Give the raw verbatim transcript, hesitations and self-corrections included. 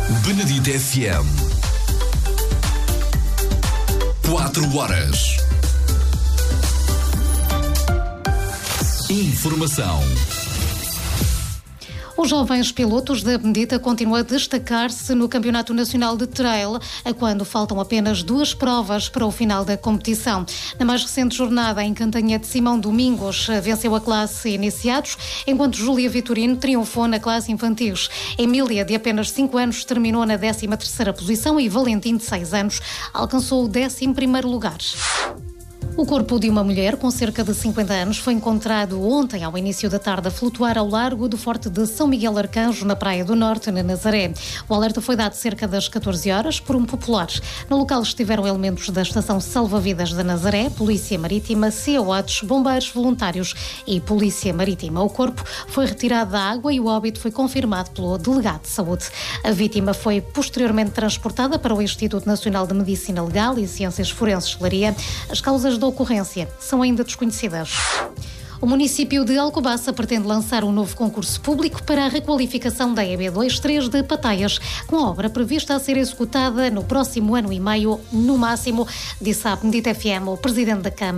Benedito F M. Quatro horas. Informação. Os jovens pilotos da Benedita continuam a destacar-se no Campeonato Nacional de Trail, a quando faltam apenas duas provas para o final da competição. Na mais recente jornada, em Cantanhete, Simão Domingos venceu a classe iniciados, enquanto Júlia Vitorino triunfou na classe infantis. Emília, de apenas cinco anos, terminou na décima terceira posição e Valentim, de seis anos, alcançou o décimo primeiro lugar. O corpo de uma mulher com cerca de cinquenta anos foi encontrado ontem, ao início da tarde, a flutuar ao largo do Forte de São Miguel Arcanjo, na Praia do Norte, na Nazaré. O alerta foi dado cerca das catorze horas por um popular. No local estiveram elementos da Estação Salva-Vidas da Nazaré, Polícia Marítima, C O A Ts, bombeiros voluntários e Polícia Marítima. O corpo foi retirado da água e o óbito foi confirmado pelo delegado de saúde. A vítima foi posteriormente transportada para o Instituto Nacional de Medicina Legal e Ciências Forenses de Leiria. As causas da ocorrência são ainda desconhecidas. O município de Alcobaça pretende lançar um novo concurso público para a requalificação da E B vinte e três de Pataias, com a obra prevista a ser executada no próximo ano e meio, no máximo, disse à Benedito F M o presidente da Câmara,